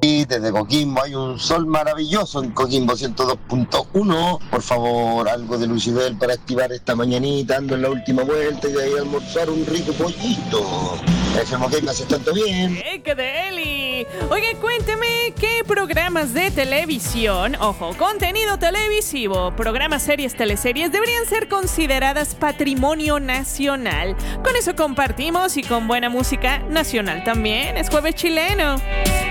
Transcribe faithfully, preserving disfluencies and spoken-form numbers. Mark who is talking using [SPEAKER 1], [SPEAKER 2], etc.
[SPEAKER 1] Sí, desde Coquimbo hay un sol maravilloso en Coquimbo ciento dos punto uno. Por favor, algo de Lucibel para activar esta mañanita, ando en la última vuelta y de ahí a almorzar un rico pollito. F M OK, me hace tanto bien.
[SPEAKER 2] ¡Eh, qué deli! Oye, cuénteme qué programas de televisión, ojo, contenido televisivo, programas, series, teleseries deberían ser consideradas patrimonio nacional. Con eso compartimos y con buena música nacional también. Es jueves chileno.